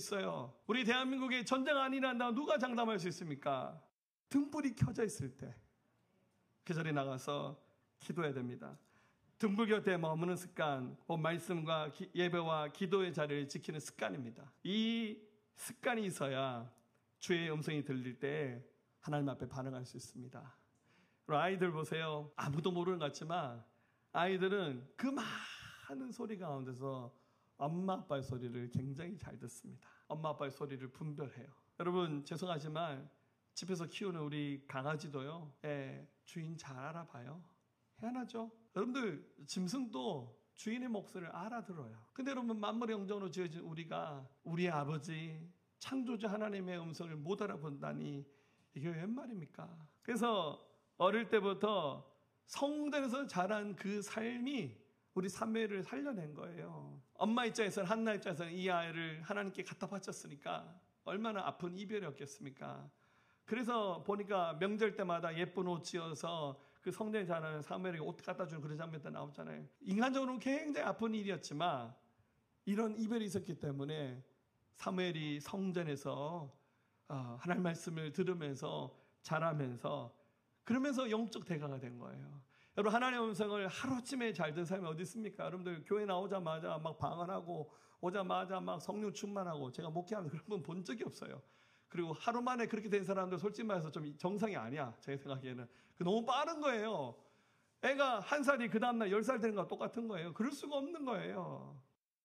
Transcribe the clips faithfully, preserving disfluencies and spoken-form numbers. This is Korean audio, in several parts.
있어요. 우리 대한민국에 전쟁 아니란다 누가 장담할 수 있습니까? 등불이 켜져 있을 때 그 자리에 나가서 기도해야 됩니다. 등불 곁에 머무는 습관, 말씀과 기, 예배와 기도의 자리를 지키는 습관입니다. 이 습관이 있어야 주의 음성이 들릴 때 하나님 앞에 반응할 수 있습니다. 아이들 보세요. 아무도 모르는 것 같지만 아이들은 그 많은 소리 가운데서 엄마 아빠의 소리를 굉장히 잘 듣습니다. 엄마 아빠의 소리를 분별해요. 여러분 죄송하지만 집에서 키우는 우리 강아지도요, 예, 주인 잘 알아봐요. 희한하죠? 여러분들 짐승도 주인의 목소리를 알아들어요. 근데 여러분 만물의 영정으로 지어진 우리가 우리 아버지 창조주 하나님의 음성을 못 알아본다니 이게 웬 말입니까? 그래서 어릴 때부터 성전에서 자란 그 삶이 우리 사무엘을 살려낸 거예요. 엄마 입장에서는, 한나 입장에서는 이 아이를 하나님께 갖다 바쳤으니까 얼마나 아픈 이별이었겠습니까? 그래서 보니까 명절 때마다 예쁜 옷 지어서 그 성전에 자라는 사무엘에게 옷 갖다 주는 그런 장면도 나오잖아요. 인간적으로는 굉장히 아픈 일이었지만 이런 이별이 있었기 때문에 사무엘이 성전에서 하나님 말씀을 들으면서 자라면서 그러면서 영적 대가가 된 거예요. 여러분 하나님의 음성을 하루쯤에 잘 듣는 사람이 어디 있습니까? 여러분들 교회 나오자마자 막 방언하고 오자마자 막 성령 충만하고 제가 목회하면서 그런 분 본 적이 없어요. 그리고 하루 만에 그렇게 된 사람들 솔직히 말해서 좀 정상이 아니야. 제 생각에는. 그 너무 빠른 거예요. 애가 한 살이 그 다음날 열 살 되는 거랑 똑같은 거예요. 그럴 수가 없는 거예요.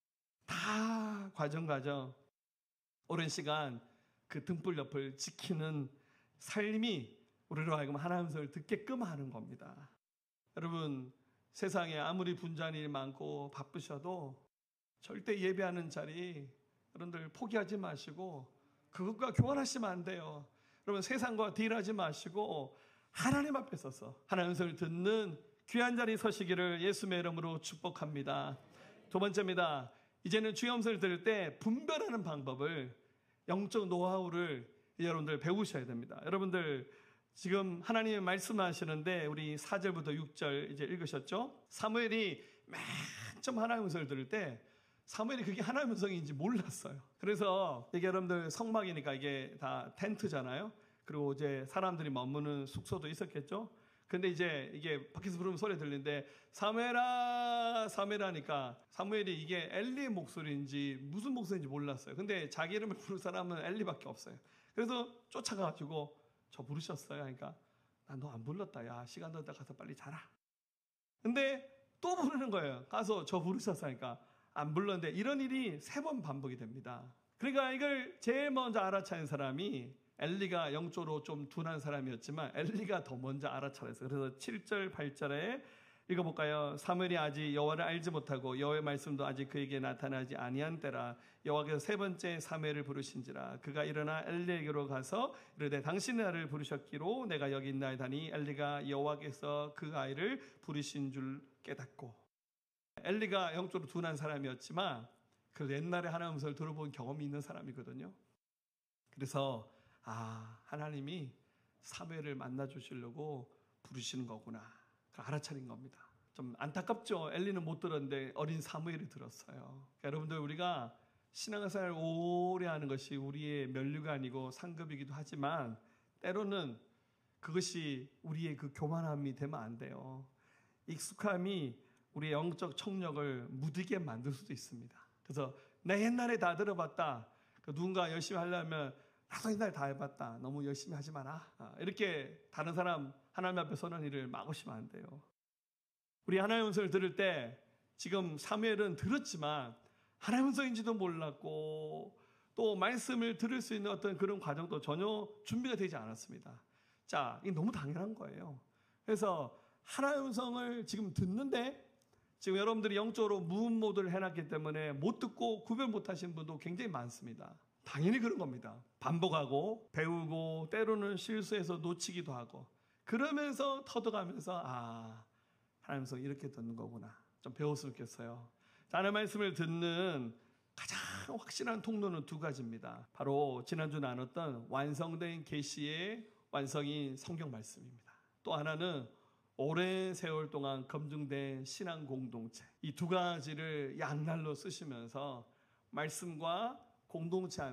다 과정 과정 오랜 시간 그 등불 옆을 지키는 삶이 우리로 하여금 하나님의 음성을 듣게끔 하는 겁니다. 여러분 세상에 아무리 분주한 일이 많고 바쁘셔도 절대 예배하는 자리 여러분들 포기하지 마시고 그것과 교환하시면 안 돼요. 여러분 세상과 딜하지 마시고 하나님 앞에 서서 하나님의 음성을 듣는 귀한 자리에 서시기를 예수의 이름으로 축복합니다. 두 번째입니다. 이제는 주의 음성을 들을 때 분별하는 방법을, 영적 노하우를 여러분들 배우셔야 됩니다. 여러분들 지금 하나님이 말씀하시는데 우리 사 절부터 육 절 이제 읽으셨죠? 사무엘이 맨 처음 하나님의 음성을 들을 때 사무엘이 그게 하나님의 음성인지 몰랐어요. 그래서 이게 여러분들 성막이니까 이게 다 텐트잖아요. 그리고 이제 사람들이 머무는 숙소도 있었겠죠. 근데 이제 이게 밖에서 부르면 소리 들리는데 사무엘아 사무엘아 하니까 사무엘이 이게 엘리의 목소리인지 무슨 목소리인지 몰랐어요. 근데 자기 이름을 부를 사람은 엘리밖에 없어요. 그래서 쫓아가가지고 저 부르셨어요. 그러니까 나 너 안 불렀다. 야 시간 됐다 가서 빨리 자라. 근데 또 부르는 거예요. 가서 저 부르셨어. 그러니까 안 불렀는데 이런 일이 세 번 반복이 됩니다. 그러니까 이걸 제일 먼저 알아차린 사람이 엘리가 영적으로 좀 둔한 사람이었지만 엘리가 더 먼저 알아차렸어요. 그래서 칠 절 팔 절에 읽어볼까요? 사무엘이 아직 여호와를 알지 못하고 여호와의 말씀도 아직 그에게 나타나지 아니한 때라 여호와께서 세 번째 사무엘을 부르신지라 그가 일어나 엘리에게로 가서 이르되 당신이 나를 부르셨기로 내가 여기 있나이다니 엘리가 여호와께서 그 아이를 부르신 줄 깨닫고. 엘리가 영적으로 둔한 사람이었지만 그래도 옛날에 하나님의 음성을 들어본 경험이 있는 사람이거든요. 그래서 아 하나님이 사무엘을 만나 주시려고 부르시는 거구나 알아차린 겁니다. 좀 안타깝죠. 엘리는 못 들었는데 어린 사무엘이 들었어요. 그러니까 여러분들 우리가 신앙생활 오래 하는 것이 우리의 면류가 아니고 상급이기도 하지만 때로는 그것이 우리의 그 교만함이 되면 안 돼요. 익숙함이 우리의 영적 청력을 무디게 만들 수도 있습니다. 그래서 내 옛날에 다 들어봤다. 누군가 열심히 하려면 나도 옛날에 다 해봤다. 너무 열심히 하지 마라. 이렇게 다른 사람 하나님 앞에 서는 일을 막으시면 안 돼요. 우리 하나님의 음성을 들을 때 지금 사무엘은 들었지만 하나님의 음성인지도 몰랐고 또 말씀을 들을 수 있는 어떤 그런 과정도 전혀 준비가 되지 않았습니다. 자, 이게 너무 당연한 거예요. 그래서 하나님의 음성을 지금 듣는데 지금 여러분들이 영적으로 무음모드를 해놨기 때문에 못 듣고 구별 못하신 분도 굉장히 많습니다. 당연히 그런 겁니다. 반복하고 배우고 때로는 실수해서 놓치기도 하고 그러면서 터득하면서 아 하나님의 음성 이렇게 듣는 거구나 좀 배웠으면 좋겠어요. 하나님의 말씀을 듣는 가장 확실한 통로는 두 가지입니다. 바로 지난주 나눴던 완성된 계시의 완성인 성경 말씀입니다. 또 하나는 오랜 세월 동안 검증된 신앙 공동체. 이 두 가지를 양날로 쓰시면서 말씀과 공동체 안에